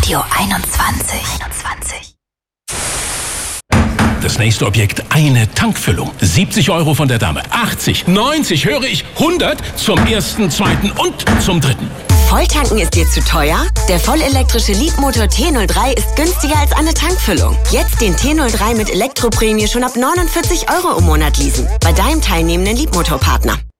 Radio 21. Das nächste Objekt, eine Tankfüllung. 70 € von der Dame, 80, 90, höre ich, 100 zum ersten, zweiten und zum dritten. Volltanken ist dir zu teuer? Der vollelektrische Leapmotor T03 ist günstiger als eine Tankfüllung. Jetzt den T03 mit Elektroprämie schon ab 49 € im Monat leasen. Bei deinem teilnehmenden Leapmotor-Partner.